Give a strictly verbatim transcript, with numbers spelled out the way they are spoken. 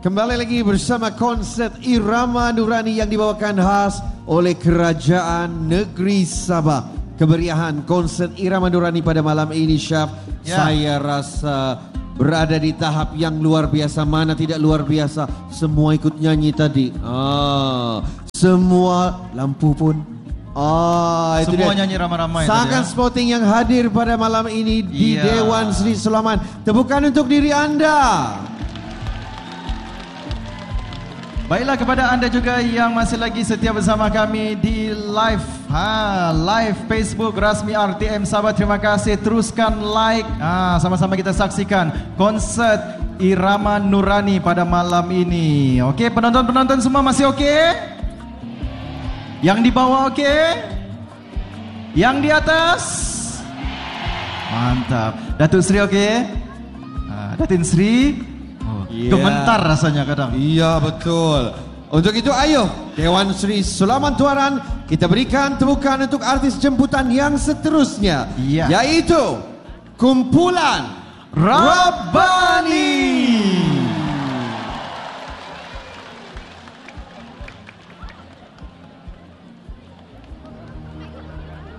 Kembali lagi bersama konsert Irama Nurani yang dibawakan khas oleh Kerajaan Negeri Sabah. Kemeriahan konsert Irama Nurani pada malam ini, Syaf, ya. Saya rasa berada di tahap yang luar biasa. Mana tidak luar biasa, semua ikut nyanyi tadi. Ah, semua lampu pun. Ah, itu semua dia. Nyanyi ramai-ramai. Sangat ya. sporting yang hadir pada malam ini di Ya. Dewan Sri Sulaiman. Tepukan untuk diri anda. Baiklah, kepada anda juga yang masih lagi setia bersama kami di live ha, live Facebook rasmi R T M Sabah. Terima kasih, teruskan like. Ha, sama-sama kita saksikan konsert Irama Nurani pada malam ini. Okey, penonton-penonton semua masih okey? Yang di bawah okey? Yang di atas? Mantap. Datuk Sri okey? Ha, Datin Sri? Yeah. Gementar rasanya kadang. Iya, betul. Untuk itu ayo Dewan Sri Sulaiman Tuaran, kita berikan tepukan untuk artis jemputan yang seterusnya, yeah. yaitu kumpulan Rabbani.